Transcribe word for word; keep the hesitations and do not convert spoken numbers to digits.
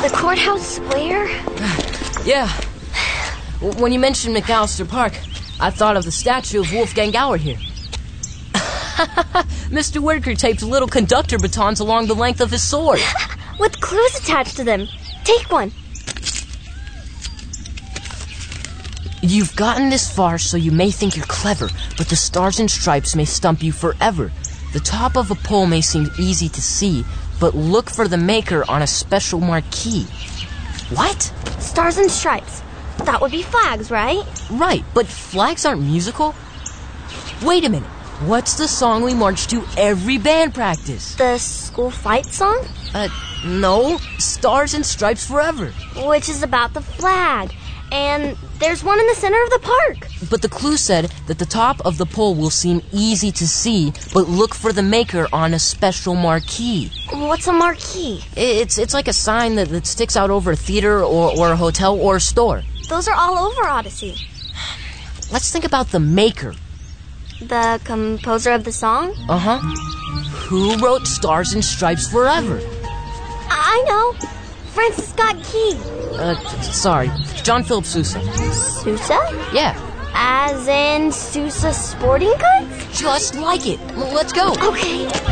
The courthouse square? Yeah. When you mentioned McAllister Park, I thought of the statue of Wolfgang Gower here. Mister Whitaker taped little conductor batons along the length of his sword. With clues attached to them. Take one. You've gotten this far, so you may think you're clever, but the stars and stripes may stump you forever. The top of a pole may seem easy to see, but look for the maker on a special marquee. What? Stars and stripes. That would be flags, right? Right, but flags aren't musical. Wait a minute. What's the song we march to every band practice? The school fight song? Uh, no. Stars and Stripes Forever. Which is about the flag. And there's one in the center of the park. But the clue said that the top of the pole will seem easy to see, but look for the maker on a special marquee. What's a marquee? It's it's like a sign that, that sticks out over a theater or, or a hotel or a store. Those are all over Odyssey. Let's think about the maker. The composer of the song? Uh-huh. Who wrote Stars and Stripes Forever? I know. Francis Scott Key. Uh, sorry. John Philip Sousa. Sousa? Yeah. As in Sousa Sporting Goods? Just like it. Let's go. Okay.